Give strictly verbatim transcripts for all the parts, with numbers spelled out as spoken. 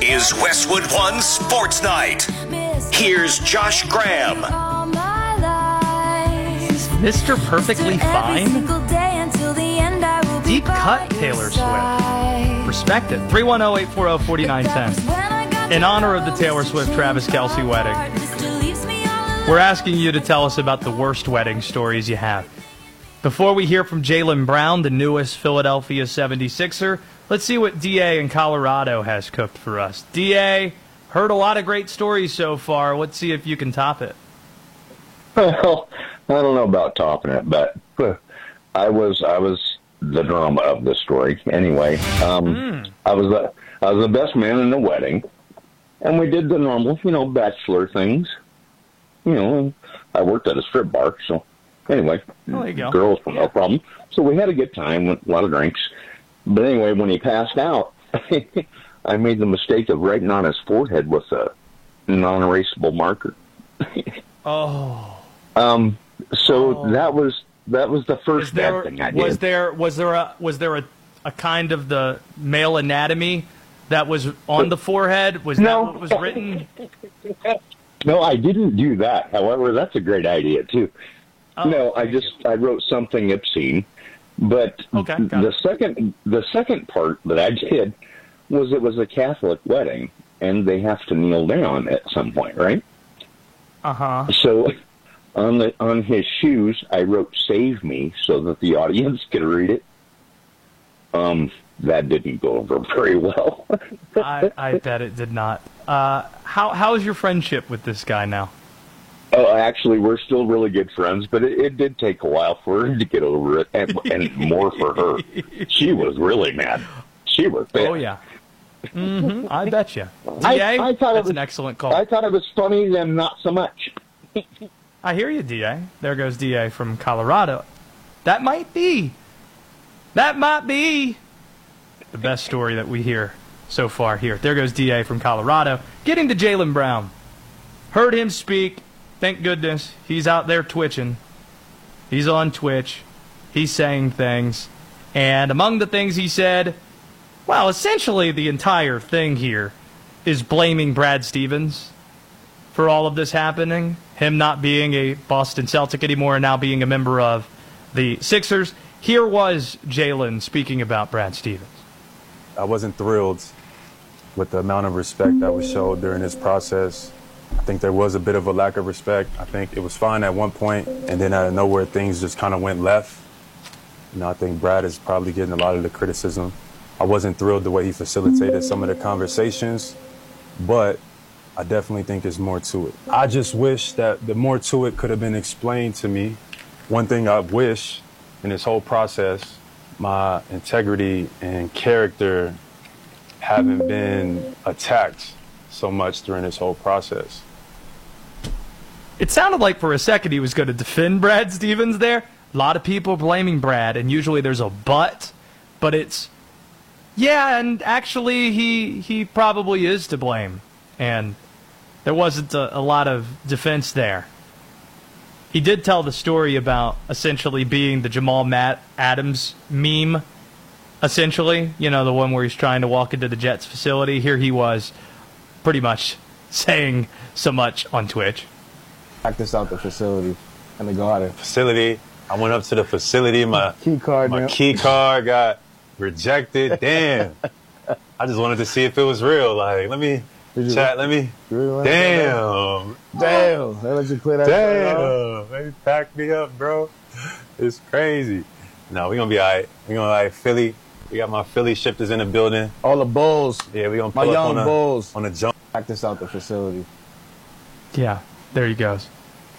is Westwood One Sports Night. Here's Josh Graham. Mister Perfectly Fine? Deep cut Taylor Swift. Respect it. three one zero, eight four zero, four nine one zero. In honor of the Taylor Swift-Travis Kelce wedding, we're asking you to tell us about the worst wedding stories you have. Before we hear from Jaylen Brown, the newest Philadelphia seventy-sixer, let's see what D A in Colorado has cooked for us. D A, heard a lot of great stories so far. Let's see if you can top it. Well, I don't know about topping it, but I was I was the drama of the story. Anyway, um, mm. I was the I was the best man in the wedding, and we did the normal, you know, bachelor things. You know, I worked at a strip bar, so anyway, oh, there you go. Girls were no problem. So we had a good time, a lot of drinks. But anyway, when he passed out, I made the mistake of writing on his forehead with a non-erasable marker. oh. Um. So oh. that was that was the first there, bad thing I did. Was there was there a was there a, a kind of the male anatomy that was on the forehead? Was no. that what was written? No, I didn't do that. However, that's a great idea too. Oh, no, I just you. I wrote something obscene. But okay, the it. second the second part that I did was it was a Catholic wedding, and they have to kneel down at some point, right? Uh huh. So on the on his shoes, I wrote "Save Me" so that the audience could read it. Um, that didn't go over very well. I, I bet it did not. Uh, how how is your friendship with this guy now? Oh, actually, we're still really good friends, but it, it did take a while for her to get over it, and, and more for her. She was really mad. She was bad. Oh, yeah. Mm-hmm. I bet you. D A, I, I thought that's it was, an excellent call. I thought it was funny, then not so much. I hear you, D A. There goes D A from Colorado. That might be, that might be the best story that we hear so far here. There goes D A from Colorado. Getting to Jaylen Brown. Heard him speak. Thank goodness he's out there twitching. He's on Twitch. He's saying things. And among the things he said, well, essentially the entire thing here is blaming Brad Stevens for all of this happening. Him not being a Boston Celtic anymore and now being a member of the Sixers. Here was Jaylen speaking about Brad Stevens. I wasn't thrilled with the amount of respect that was showed during this process. I think there was a bit of a lack of respect. I think it was fine at one point, and then out of nowhere, things just kind of went left. You know, I think Brad is probably getting a lot of the criticism. I wasn't thrilled the way he facilitated some of the conversations, but I definitely think there's more to it. I just wish that the more to it could have been explained to me. One thing I wish in this whole process, my integrity and character haven't been attacked so much during this whole process. It sounded like for a second he was going to defend Brad Stevens there. A lot of people blaming Brad, and usually there's a but, but it's, yeah, and actually he he probably is to blame. And there wasn't a, a lot of defense there. He did tell the story about essentially being the Jamal Matt Adams meme, essentially. You know, the one where he's trying to walk into the Jets facility. Here he was pretty much saying so much on Twitch. Practice out the facility and the garden. Facility. I went up to the facility. My key card. My key card got rejected. Damn. I just wanted to see if it was real. Like, let me chat. Let me. Really damn. Damn. They let you clear that. Damn. They packed me up, bro. It's crazy. No, we gonna be all right. We gonna like Philly. We got my Philly shifters in the building. All the Bulls. Yeah, we gonna my pull young up on Bulls a, on a jump. Practice out the facility. Yeah, there he goes.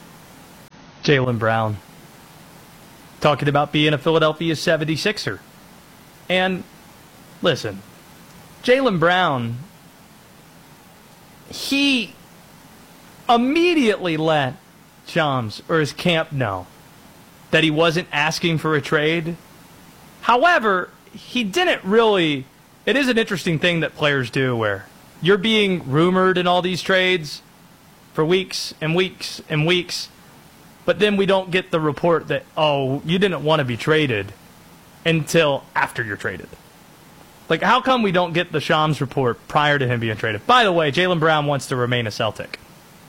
Jaylen Brown talking about being a Philadelphia seventy-sixer. And listen, Jaylen Brown, he immediately let Shams or his camp know that he wasn't asking for a trade. However, he didn't really. It is an interesting thing that players do where you're being rumored in all these trades for weeks and weeks and weeks, but then we don't get the report that, oh, you didn't want to be traded until after you're traded. Like, how come we don't get the Shams report prior to him being traded? By the way, Jaylen Brown wants to remain a Celtic.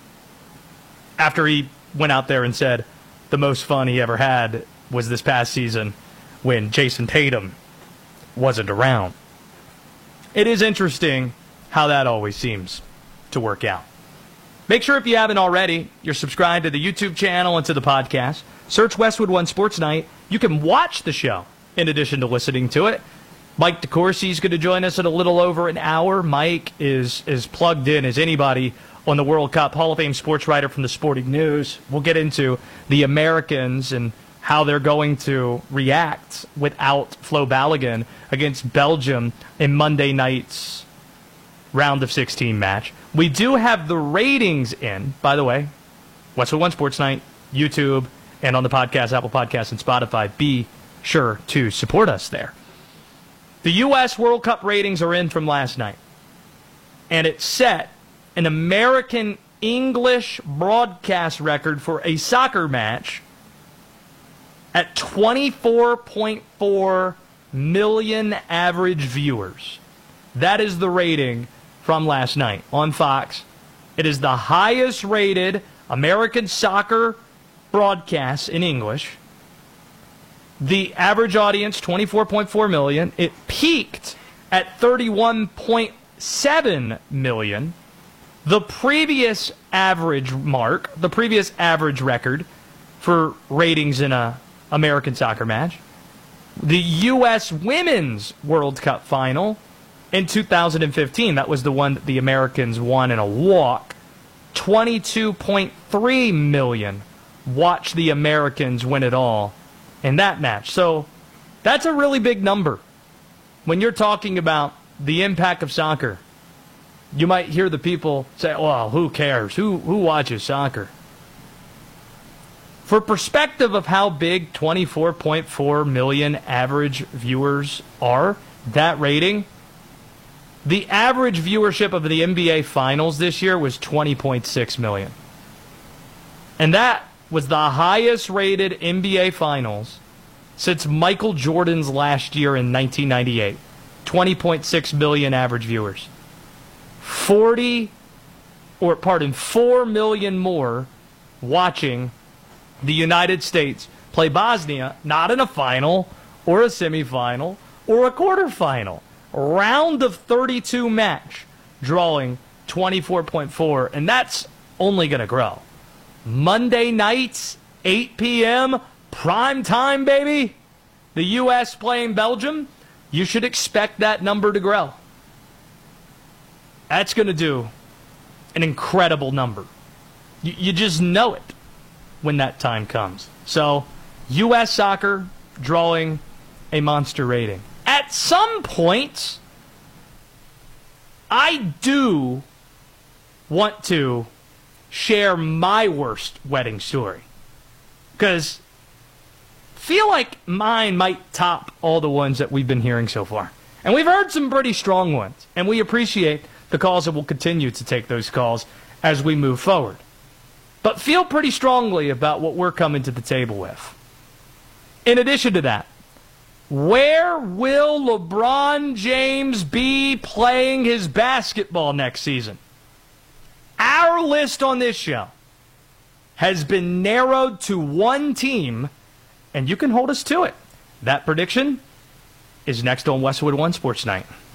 After he went out there and said the most fun he ever had was this past season when Jason Tatum wasn't around. It is interesting how that always seems to work out. Make sure if you haven't already, you're subscribed to the YouTube channel and to the podcast. Search Westwood One Sports Night. You can watch the show in addition to listening to it. Mike DeCourcy is going to join us in a little over an hour. Mike is is plugged in as anybody on the World Cup. Hall of Fame sports writer from the Sporting News. We'll get into the Americans and how they're going to react without Flo Balogun against Belgium in Monday night's round of sixteen match. We do have the ratings in, by the way, Westwood One Sports Night, YouTube, and on the podcast, Apple Podcasts, and Spotify. Be sure to support us there. The U S World Cup ratings are in from last night, and it set an American English broadcast record for a soccer match at twenty-four point four million average viewers. That is the rating from last night on Fox. It is the highest rated American soccer broadcast in English. The average audience, twenty-four point four million. It peaked at thirty-one point seven million. The previous average mark, the previous average record for ratings in a American soccer match, the U S Women's World Cup final in two thousand fifteen. That was the one that the Americans won in a walk. twenty-two point three million watched the Americans win it all in that match. So that's a really big number. When you're talking about the impact of soccer, you might hear the people say, well, who cares? Who, who watches soccer? For perspective of how big twenty-four point four million average viewers are, that rating, the average viewership of the N B A Finals this year was twenty point six million. And that was the highest rated N B A Finals since Michael Jordan's last year in nineteen ninety-eight. twenty point six million average viewers. forty, or pardon, four million more watching the United States play Bosnia, not in a final or a semifinal or a quarterfinal. Round of thirty-two match, drawing twenty-four point four, and that's only going to grow. Monday nights, eight p.m., prime time, baby. The U S playing Belgium. You should expect that number to grow. That's going to do an incredible number. You, you just know it when that time comes. So, U S soccer drawing a monster rating. At some point, I do want to share my worst wedding story. Because I feel like mine might top all the ones that we've been hearing so far. And we've heard some pretty strong ones. And we appreciate the calls, and we'll continue to take those calls as we move forward. But feel pretty strongly about what we're coming to the table with. In addition to that, where will LeBron James be playing his basketball next season? Our list on this show has been narrowed to one team, and you can hold us to it. That prediction is next on Westwood One Sports Night.